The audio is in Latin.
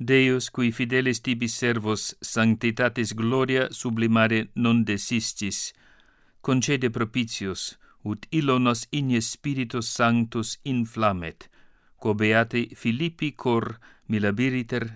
Deus, qui fidelis tibis servos sanctitatis gloria sublimare non desistis, concede propitius, ut illo nos in Spiritus Sanctus inflammet, quo beati Philippi cor milabiriter